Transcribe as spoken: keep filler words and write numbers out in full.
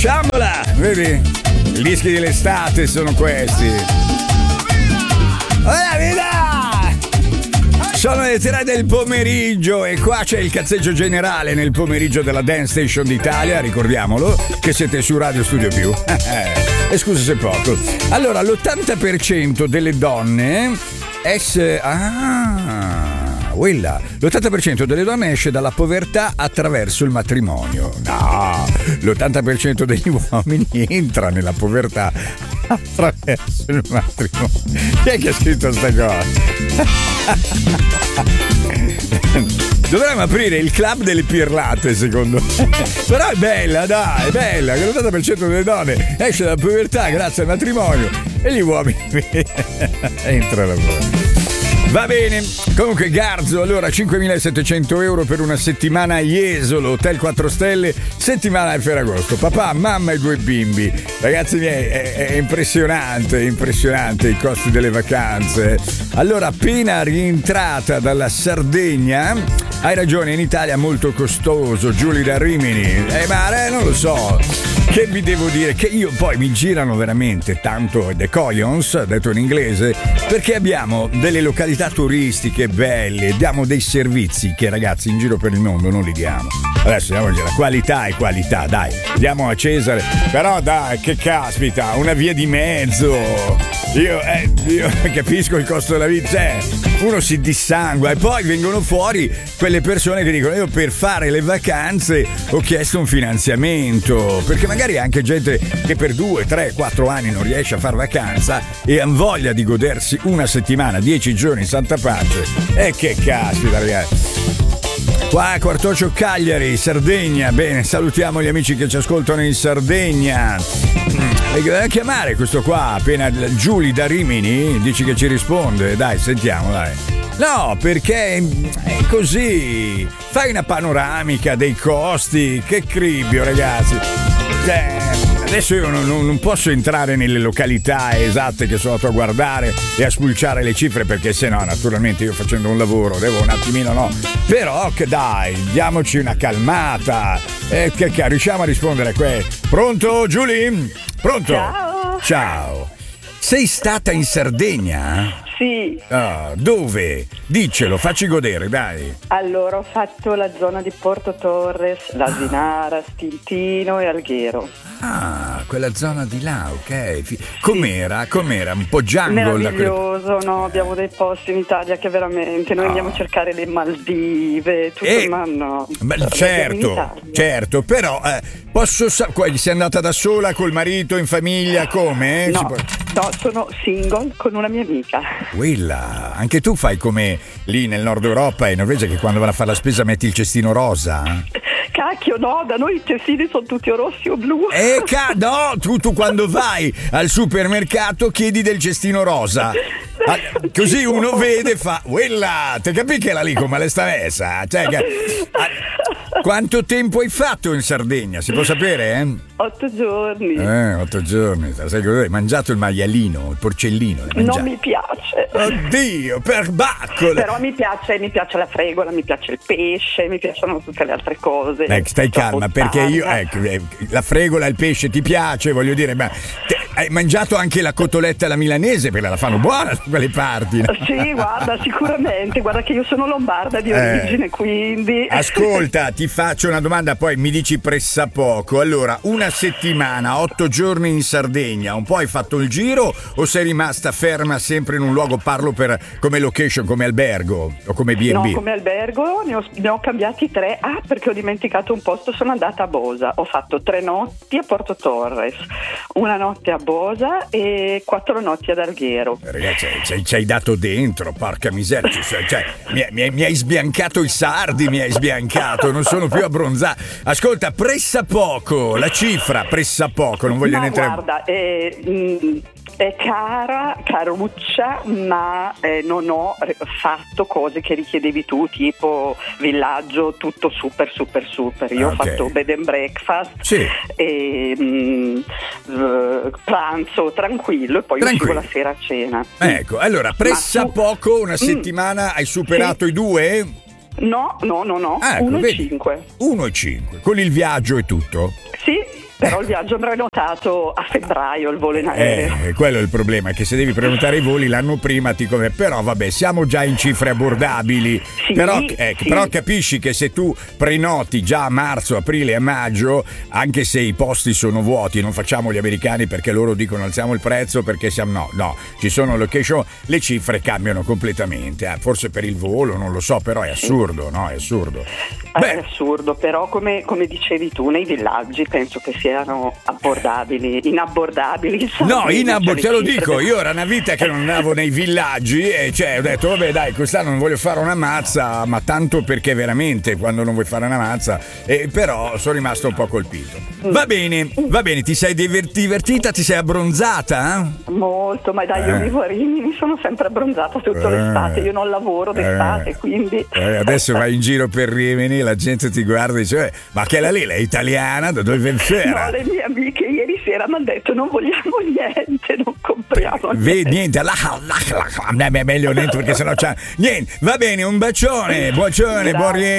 Sciambola, vedi? I dischi dell'estate sono questi. Hola vida! Sono le tre del pomeriggio e qua c'è il cazzeggio generale nel pomeriggio della Dance Station d'Italia, ricordiamolo, che siete su Radio Studio Più. E scusa se poco. Allora, l'ottanta per cento delle donne es... Ah... Quella. L'ottanta per cento delle donne esce dalla povertà attraverso il matrimonio. No, l'ottanta per cento degli uomini entra nella povertà attraverso il matrimonio. Chi è che ha scritto sta cosa? Dovremmo aprire il club delle pirlate, secondo me. Però è bella, dai, è bella, che l'ottanta per cento delle donne esce dalla povertà grazie al matrimonio e gli uomini entrano alla povertà. Va bene, comunque Garzo, allora cinquemilasettecento euro per una settimana a Jesolo, hotel quattro stelle, settimana di Ferragosto, papà, mamma e due bimbi. Ragazzi miei, è, è impressionante, è impressionante i costi delle vacanze. Allora, appena rientrata dalla Sardegna, hai ragione, in Italia è molto costoso, Giulia da Rimini, eh, ma eh, non lo so. Che vi devo dire? Che io poi mi girano veramente tanto the coins, detto in inglese, perché abbiamo delle località turistiche belle, diamo dei servizi che ragazzi in giro per il mondo non li diamo. Adesso diamo la qualità e qualità, dai, diamo a Cesare, però dai, che caspita, una via di mezzo. Io, eh, io capisco il costo della vita, cioè, uno si dissangua e poi vengono fuori quelle persone che dicono io per fare le vacanze ho chiesto un finanziamento, perché magari anche gente che per due, tre, quattro anni non riesce a far vacanza e ha voglia di godersi una settimana, dieci giorni in santa pace. E che caspita, ragazzi. Qua a Quartoccio Cagliari, Sardegna. Bene, salutiamo gli amici che ci ascoltano in Sardegna. E deve chiamare questo qua, appena Giulia da Rimini, dici che ci risponde. Dai, sentiamo, dai. No, perché è così. Fai una panoramica dei costi. Che cribbio, ragazzi. Cioè, adesso io non, non posso entrare nelle località esatte che sono andato a guardare e a spulciare le cifre, perché se no, naturalmente io facendo un lavoro devo un attimino, no. Però che dai, diamoci una calmata. E che, che riusciamo a rispondere a questo. Pronto, Giulia? Pronto? Ciao. Ciao. Sei stata in Sardegna? Sì. Ah, dove? Diccelo, facci godere, dai. Allora, ho fatto la zona di Porto Torres, L'Asinara, Stintino e Alghero. Ah, quella zona di là, ok. Com'era? Com'era? Un po' jungle? Meraviglioso, no? Abbiamo dei posti in Italia che veramente noi ah. andiamo a cercare le Maldive, tutto, eh, ma no. Ma certo, certo, però eh, posso sapere, sei andata da sola col marito, in famiglia, come? No, può... no, sono single con una mia amica. Quella, anche tu fai come lì nel nord Europa e in Norvegia, che quando vanno a fare la spesa metti il cestino rosa? Cacchio, no, da noi i cestini sono tutti o rossi o blu. Eh, ca- no, tu, tu quando vai al supermercato chiedi del cestino rosa. Ah, così uno vede e fa quella, te capi che la lì come le sta messa? Cioè, che, ah, quanto tempo hai fatto in Sardegna? Si può sapere, eh? Otto giorni. Eh, otto giorni. Sai cosa hai mangiato? Il maialino, il porcellino? Non mi piace. Oddio, perbacco. Però mi piace, mi piace la fregola, mi piace il pesce, mi piacciono tutte le altre cose. Ecco, stai calma, perché io, ecco, la fregola, il pesce ti piace, voglio dire, ma te, hai mangiato anche la cotoletta alla milanese, perché la fanno buona da quelle parti, no? Sì, guarda, sicuramente, guarda che io sono lombarda di origine, eh, quindi... Ascolta, ti faccio una domanda, poi mi dici pressappoco. Allora, una settimana, otto giorni in Sardegna, un po' hai fatto il giro o sei rimasta ferma sempre in un luogo, parlo per come location, come albergo o come B and B? No, come albergo ne ho, ne ho cambiati tre. Ah, perché ho dimenticato un posto, sono andata a Bosa, ho fatto tre notti a Porto Torres, una notte a Bosa e quattro notti ad Alghero. Ragazzi, ci, ci hai dato dentro, porca miseria, cioè, cioè, mi, mi, mi hai sbiancato i sardi, mi hai sbiancato, non sono più abbronzato. Ascolta, pressappoco, la cifra, pressappoco, non voglio no, niente. Guarda, eh, mh, è cara, caruccia, ma eh, non ho fatto cose che richiedevi tu, tipo villaggio, tutto super super super. Io okay. ho fatto bed and breakfast, sì. e mh, pranzo tranquillo e poi tranquillo. Uscivo la sera a cena. Ecco, allora pressappoco una settimana mm. hai superato sì. i due? No, no, no, no, ah, ecco, uno e cinque. uno e cinque, con il viaggio e tutto? Sì. però il viaggio prenotato a febbraio, il volo in aereo. Eh, quello è il problema, che se devi prenotare i voli l'anno prima ti come. Però vabbè, siamo già in cifre abbordabili. Sì, però, eh, sì. però capisci che se tu prenoti già a marzo, aprile e maggio, anche se i posti sono vuoti, non facciamo gli americani perché loro dicono alziamo il prezzo perché siamo no, no, ci sono location, le cifre cambiano completamente. Eh, forse per il volo, non lo so, però è assurdo, no? È assurdo. Beh, è assurdo, però come, come dicevi tu, nei villaggi penso che siano abbordabili, inabbordabili. No, inabbo- te lo dico, del... io era una vita che non andavo nei villaggi e cioè ho detto vabbè dai, quest'anno non voglio fare una mazza, ma tanto perché veramente quando non vuoi fare una mazza, eh, però sono rimasto un po' colpito. Va bene, va bene, ti sei diver- divertita, ti sei abbronzata? Eh? Molto, ma dai, io Eh. vivo a Rimini, sono sempre abbronzata tutta Eh. l'estate, io non lavoro d'estate, Eh. quindi... Eh, adesso vai in giro per Rimini, la gente ti guarda e dice eh, ma che la lì, è italiana, da dove era? No, le mie amiche ieri sera mi hanno detto non vogliamo niente, non compriamo Vedi, niente, là, là, là, là, meglio niente perché sennò c'è niente. Va bene, un bacione, bacione, buon rientro.